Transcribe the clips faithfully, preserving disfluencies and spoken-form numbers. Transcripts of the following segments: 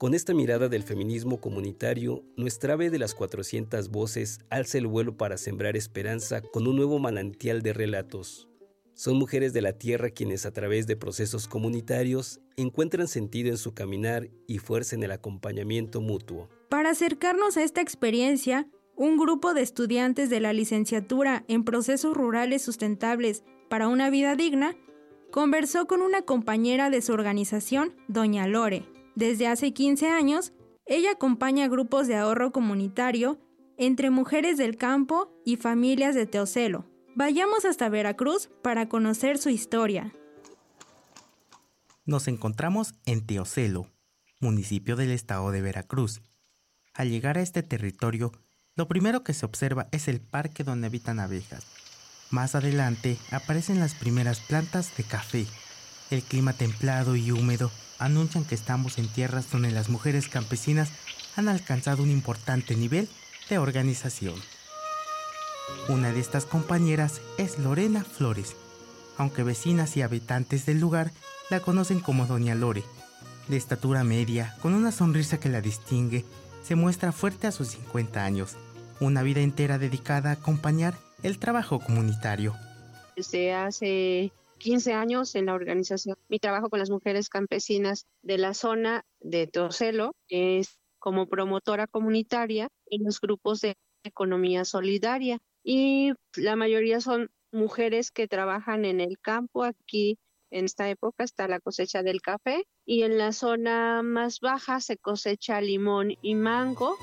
Con esta mirada del feminismo comunitario, nuestra ave de las cuatrocientas voces alza el vuelo para sembrar esperanza con un nuevo manantial de relatos. Son mujeres de la tierra quienes a través de procesos comunitarios encuentran sentido en su caminar y fuerza en el acompañamiento mutuo. Para acercarnos a esta experiencia, un grupo de estudiantes de la licenciatura en Procesos Rurales Sustentables para una Vida Digna conversó con una compañera de su organización, Doña Lore. Desde hace quince años, ella acompaña grupos de ahorro comunitario entre mujeres del campo y familias de Teocelo. Vayamos hasta Veracruz para conocer su historia. Nos encontramos en Teocelo, municipio del estado de Veracruz. Al llegar a este territorio, lo primero que se observa es el parque donde habitan abejas. Más adelante aparecen las primeras plantas de café. El clima templado y húmedo anuncian que estamos en tierras donde las mujeres campesinas han alcanzado un importante nivel de organización. Una de estas compañeras es Lorena Flores, aunque vecinas y habitantes del lugar la conocen como Doña Lore. De estatura media, con una sonrisa que la distingue, se muestra fuerte a sus cincuenta años, una vida entera dedicada a acompañar el trabajo comunitario. Desde hace quince años en la organización, mi trabajo con las mujeres campesinas de la zona de Teocelo es como promotora comunitaria en los grupos de economía solidaria, y la mayoría son mujeres que trabajan en el campo. Aquí en esta época está la cosecha del café y en la zona más baja se cosecha limón y mango.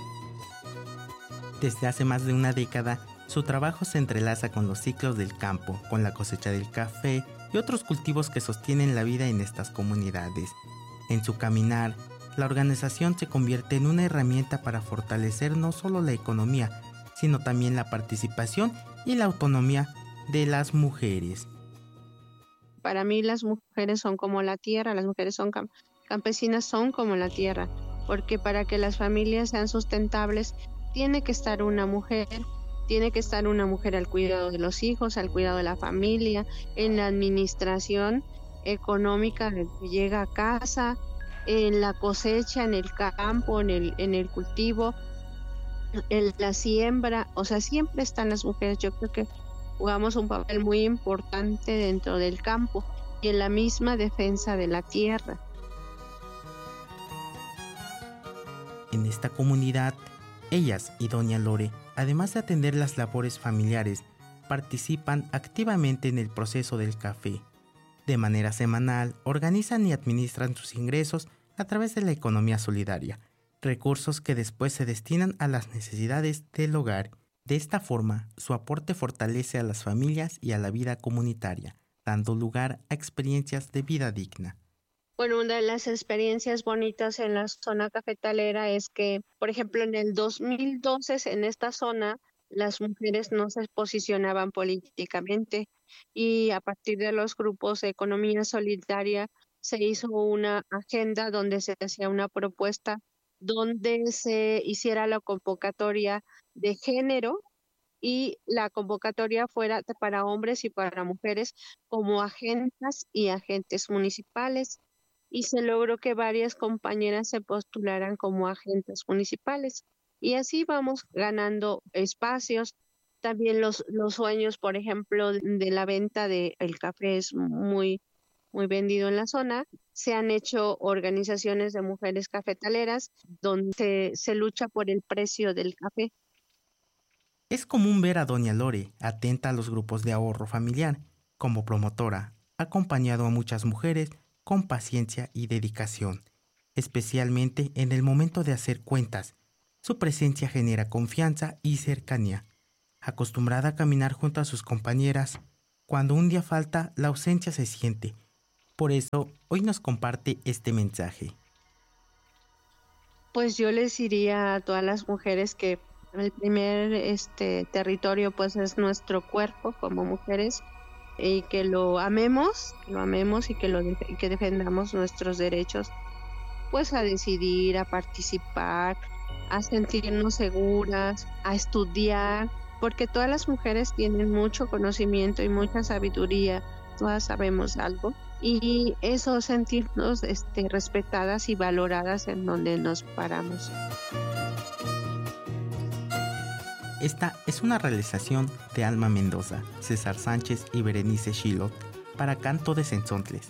Desde hace más de una década, su trabajo se entrelaza con los ciclos del campo, con la cosecha del café y otros cultivos que sostienen la vida en estas comunidades. En su caminar, la organización se convierte en una herramienta para fortalecer no solo la economía, sino también la participación y la autonomía de las mujeres. Para mí las mujeres son como la tierra, las mujeres son cam- campesinas son como la tierra, porque para que las familias sean sustentables tiene que estar una mujer, tiene que estar una mujer al cuidado de los hijos, al cuidado de la familia, en la administración económica que llega a casa, en la cosecha, en el campo, en el, en el cultivo, en la siembra. O sea, siempre están las mujeres. Yo creo que jugamos un papel muy importante dentro del campo y en la misma defensa de la tierra. En esta comunidad, ellas y Doña Lore, además de atender las labores familiares, participan activamente en el proceso del café. De manera semanal, organizan y administran sus ingresos a través de la economía solidaria, recursos que después se destinan a las necesidades del hogar. De esta forma, su aporte fortalece a las familias y a la vida comunitaria, dando lugar a experiencias de vida digna. Bueno, una de las experiencias bonitas en la zona cafetalera es que, por ejemplo, en el dos mil doce en esta zona las mujeres no se posicionaban políticamente y a partir de los grupos de economía solidaria se hizo una agenda donde se hacía una propuesta donde se hiciera la convocatoria de género y la convocatoria fuera para hombres y para mujeres como agentas y agentes municipales. Y se logró que varias compañeras se postularan como agentes municipales. Y así vamos ganando espacios. También los, los sueños, por ejemplo, de la venta del café es muy, muy vendido en la zona. Se han hecho organizaciones de mujeres cafetaleras donde se, se lucha por el precio del café. Es común ver a Doña Lore atenta a los grupos de ahorro familiar. Como promotora, ha acompañado a muchas mujeres con paciencia y dedicación, especialmente en el momento de hacer cuentas. Su presencia genera confianza y cercanía. Acostumbrada a caminar junto a sus compañeras, cuando un día falta, la ausencia se siente. Por eso, hoy nos comparte este mensaje. Pues yo les diría a todas las mujeres que el primer este territorio pues es nuestro cuerpo como mujeres, y que lo amemos, que lo amemos y que lo y que defendamos nuestros derechos, pues a decidir, a participar, a sentirnos seguras, a estudiar, porque todas las mujeres tienen mucho conocimiento y mucha sabiduría, todas sabemos algo, y eso, sentirnos este, respetadas y valoradas en donde nos paramos. Esta es una realización de Alma Mendoza, César Sánchez y Berenice Shillot para Canto de Cenzontles.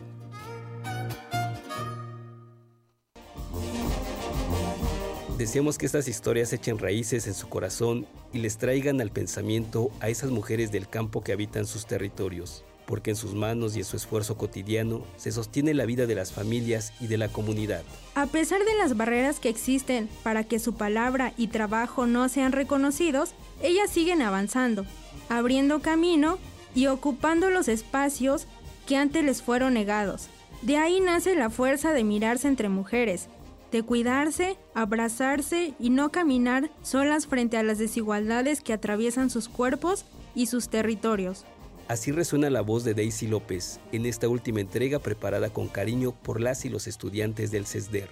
Deseamos que estas historias echen raíces en su corazón y les traigan al pensamiento a esas mujeres del campo que habitan sus territorios, porque en sus manos y en su esfuerzo cotidiano se sostiene la vida de las familias y de la comunidad. A pesar de las barreras que existen para que su palabra y trabajo no sean reconocidos, ellas siguen avanzando, abriendo camino y ocupando los espacios que antes les fueron negados. De ahí nace la fuerza de mirarse entre mujeres, de cuidarse, abrazarse y no caminar solas frente a las desigualdades que atraviesan sus cuerpos y sus territorios. Así resuena la voz de Daisy López en esta última entrega preparada con cariño por las y los estudiantes del CESDER.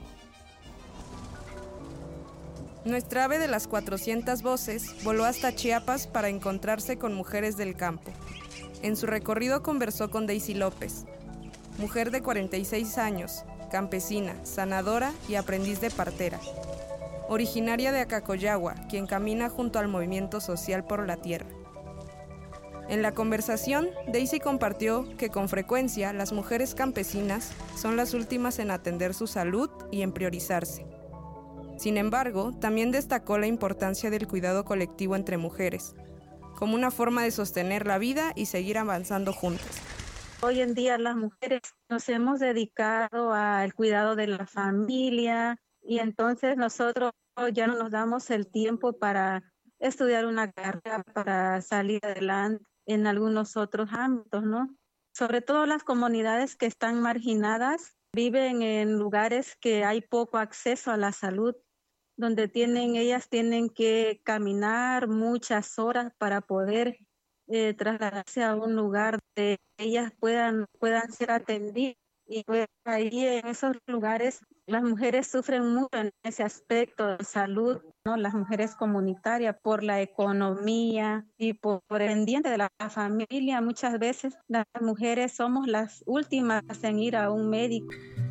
Nuestra ave de las cuatrocientas voces voló hasta Chiapas para encontrarse con mujeres del campo. En su recorrido conversó con Daisy López, mujer de cuarenta y seis años, campesina, sanadora y aprendiz de partera. Originaria de Acacoyagua, quien camina junto al movimiento social por la tierra. En la conversación, Daisy compartió que con frecuencia las mujeres campesinas son las últimas en atender su salud y en priorizarse. Sin embargo, también destacó la importancia del cuidado colectivo entre mujeres, como una forma de sostener la vida y seguir avanzando juntas. Hoy en día las mujeres nos hemos dedicado al cuidado de la familia y entonces nosotros ya no nos damos el tiempo para estudiar una carrera, para salir adelante en algunos otros ámbitos, ¿no? Sobre todo las comunidades que están marginadas viven en lugares que hay poco acceso a la salud, donde tienen, ellas tienen que caminar muchas horas para poder eh, trasladarse a un lugar donde ellas puedan, puedan ser atendidas. Y pues ahí en esos lugares las mujeres sufren mucho en ese aspecto de salud, ¿no? Las mujeres comunitarias por la economía y por, por el pendiente de la familia. Muchas veces las mujeres somos las últimas en ir a un médico.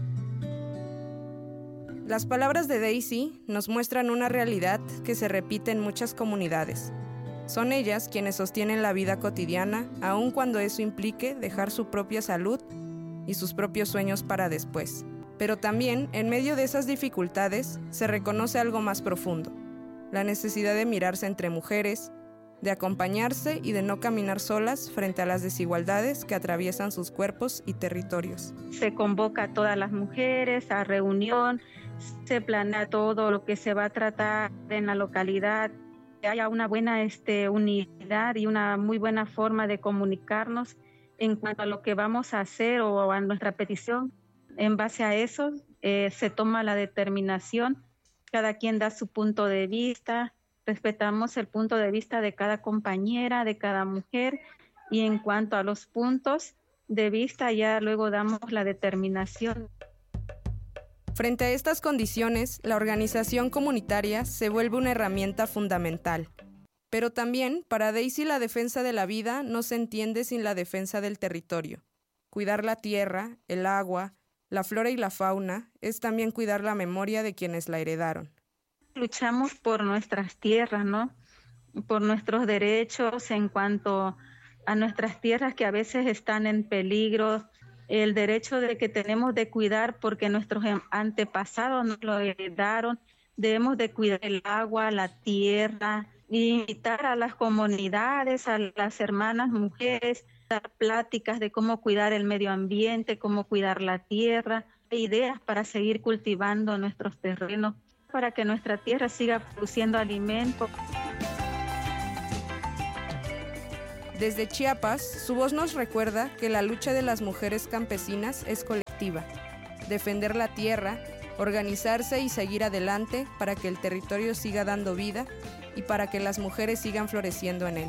Las palabras de Daisy nos muestran una realidad que se repite en muchas comunidades. Son ellas quienes sostienen la vida cotidiana, aun cuando eso implique dejar su propia salud y sus propios sueños para después. Pero también, en medio de esas dificultades, se reconoce algo más profundo: la necesidad de mirarse entre mujeres, de acompañarse y de no caminar solas frente a las desigualdades que atraviesan sus cuerpos y territorios. Se convoca a todas las mujeres a reunión, se planea todo lo que se va a tratar en la localidad, que haya una buena este, unidad y una muy buena forma de comunicarnos en cuanto a lo que vamos a hacer o a nuestra petición. En base a eso eh, se toma la determinación, cada quien da su punto de vista, respetamos el punto de vista de cada compañera, de cada mujer, y en cuanto a los puntos de vista ya luego damos la determinación. Frente a estas condiciones, la organización comunitaria se vuelve una herramienta fundamental. Pero también, para Daisy, la defensa de la vida no se entiende sin la defensa del territorio. Cuidar la tierra, el agua, la flora y la fauna es también cuidar la memoria de quienes la heredaron. Luchamos por nuestras tierras, ¿no? Por nuestros derechos en cuanto a nuestras tierras que a veces están en peligro, el derecho de que tenemos de cuidar porque nuestros antepasados nos lo heredaron. Debemos de cuidar el agua, la tierra, invitar a las comunidades, a las hermanas mujeres, dar pláticas de cómo cuidar el medio ambiente, cómo cuidar la tierra, ideas para seguir cultivando nuestros terrenos, para que nuestra tierra siga produciendo alimento. Desde Chiapas, su voz nos recuerda que la lucha de las mujeres campesinas es colectiva. Defender la tierra, organizarse y seguir adelante para que el territorio siga dando vida y para que las mujeres sigan floreciendo en él.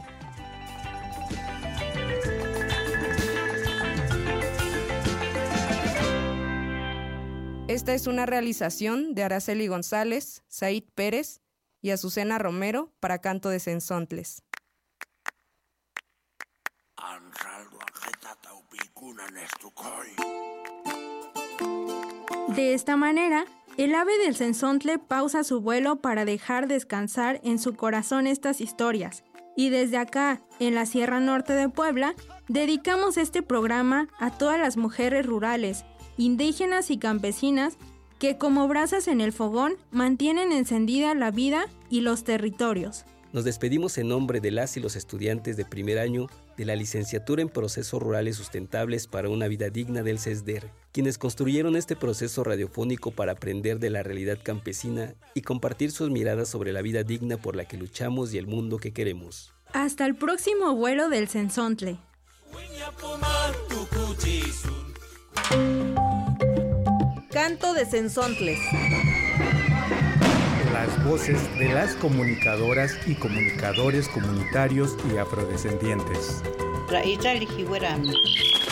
Esta es una realización de Araceli González, Said Pérez y Azucena Romero para Canto de Cenzontles. De esta manera, el ave del cenzontle pausa su vuelo para dejar descansar en su corazón estas historias. Y desde acá, en la Sierra Norte de Puebla, dedicamos este programa a todas las mujeres rurales, indígenas y campesinas que como brasas en el fogón mantienen encendida la vida y los territorios. Nos despedimos en nombre de las y los estudiantes de primer año de la Licenciatura en Procesos Rurales Sustentables para una Vida Digna del CESDER, quienes construyeron este proceso radiofónico para aprender de la realidad campesina y compartir sus miradas sobre la vida digna por la que luchamos y el mundo que queremos. Hasta el próximo vuelo del cenzontle. Canto de Cenzontles. Las voces de las comunicadoras y comunicadores comunitarios y afrodescendientes. Raíz Lijihuerami.